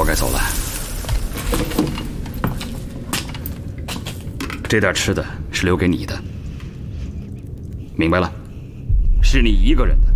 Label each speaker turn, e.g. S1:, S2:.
S1: 我该走了。这点吃的是留给你的，明白了？是你一个人的。